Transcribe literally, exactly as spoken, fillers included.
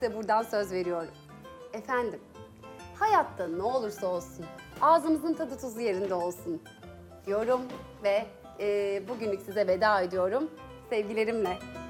Size buradan söz veriyorum. Efendim, hayatta ne olursa olsun ağzımızın tadı tuzu yerinde olsun diyorum ve e, bugünlük size veda ediyorum. Sevgilerimle.